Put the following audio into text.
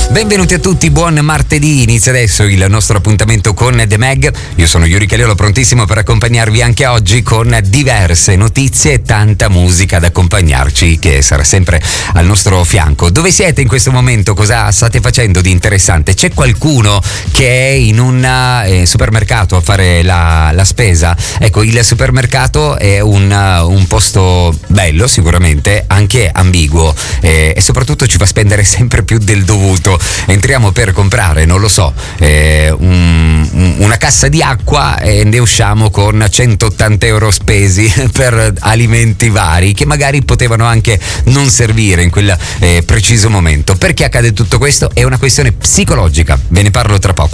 Benvenuti a tutti, buon martedì. Inizia adesso il nostro appuntamento con The Mag. Io sono Yuri Caliolo, prontissimo per accompagnarvi anche oggi con diverse notizie e tanta musica ad accompagnarci, che sarà sempre al nostro fianco. Dove siete in questo momento? Cosa state facendo di interessante? C'è qualcuno che è in un supermercato a fare la spesa? Ecco, il supermercato è un posto bello, sicuramente, anche ambiguo, e soprattutto ci fa spendere sempre più del dovuto. Entriamo per comprare, non lo so, una cassa di acqua e ne usciamo con 180 euro spesi per alimenti vari che magari potevano anche non servire in quel preciso momento. Perché accade tutto questo? È una questione psicologica, ve ne parlo tra poco.